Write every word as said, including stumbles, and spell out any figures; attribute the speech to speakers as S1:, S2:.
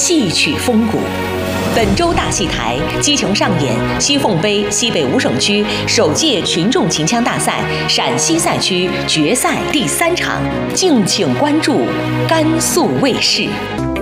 S1: 戏曲风骨。本周大戏台激情上演西凤杯西北五省区首届群众秦腔大赛陕西赛区决赛第三场，敬请关注甘肃卫视。